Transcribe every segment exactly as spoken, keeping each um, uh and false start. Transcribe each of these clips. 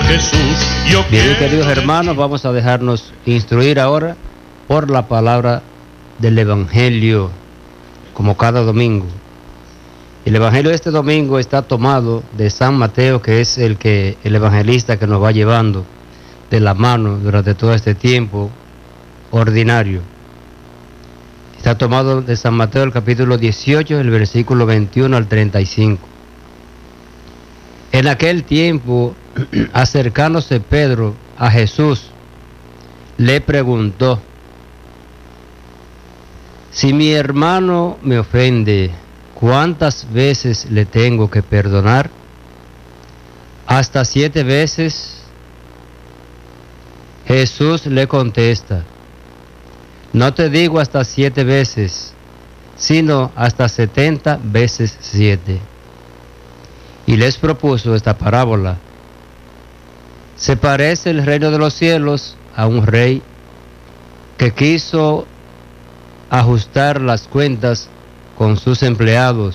Jesús, yo Bien, quiero queridos hermanos, vamos a dejarnos instruir ahora por la palabra del Evangelio, como cada domingo. El Evangelio de este domingo está tomado de San Mateo, que es el que el evangelista que nos va llevando de la mano durante todo este tiempo ordinario. Está tomado de San Mateo, el capítulo dieciocho, el versículo veintiuno al treinta y cinco. En aquel tiempo, acercándose Pedro a Jesús, le preguntó: si mi hermano me ofende, ¿cuántas veces le tengo que perdonar? ¿Hasta siete veces? Jesús le contesta: no te digo hasta siete veces, sino hasta setenta veces siete. Y les propuso esta parábola: se parece el reino de los cielos a un rey que quiso ajustar las cuentas con sus empleados.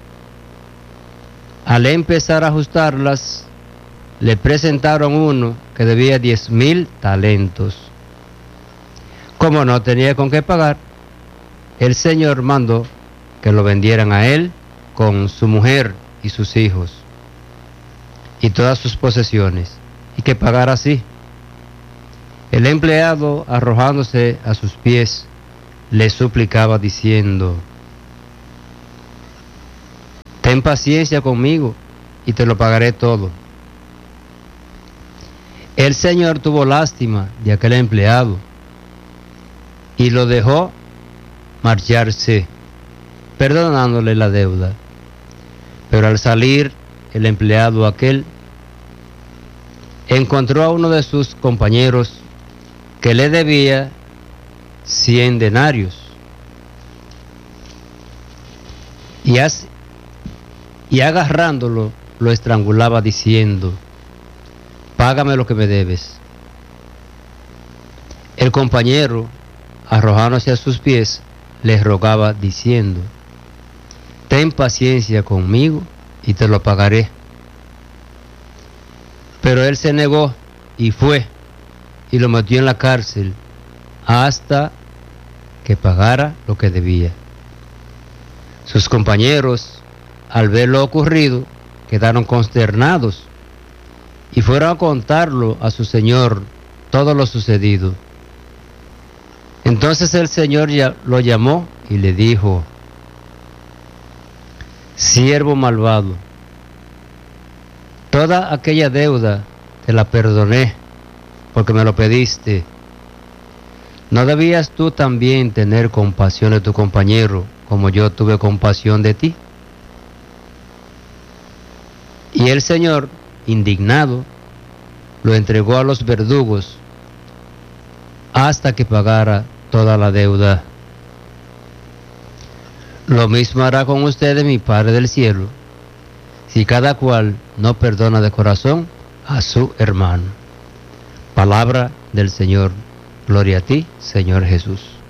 Al empezar a ajustarlas, le presentaron uno que debía diez mil talentos. Como no tenía con qué pagar, el Señor mandó que lo vendieran a él con su mujer y sus hijos y todas sus posesiones, y que pagara así. El empleado, arrojándose a sus pies, le suplicaba diciendo: ten paciencia conmigo y te lo pagaré todo. El Señor tuvo lástima de aquel empleado y lo dejó marcharse, perdonándole la deuda. Pero al salir el empleado aquel encontró a uno de sus compañeros que le debía cien denarios, y, as, y agarrándolo lo estrangulaba diciendo: págame lo que me debes. El compañero, arrojándose a sus pies, le rogaba diciendo: ten paciencia conmigo y te lo pagaré. Pero él se negó y fue y lo metió en la cárcel hasta que pagara lo que debía. Sus compañeros, al ver lo ocurrido, quedaron consternados y fueron a contarlo a su señor todo lo sucedido. Entonces el Señor ya lo llamó y le dijo: siervo malvado, toda aquella deuda te la perdoné porque me lo pediste. ¿No debías tú también tener compasión de tu compañero como yo tuve compasión de ti? Y el Señor, indignado, lo entregó a los verdugos hasta que pagara toda la deuda. Lo mismo hará con ustedes mi Padre del cielo, si cada cual no perdona de corazón a su hermano. Palabra del Señor. Gloria a ti, Señor Jesús.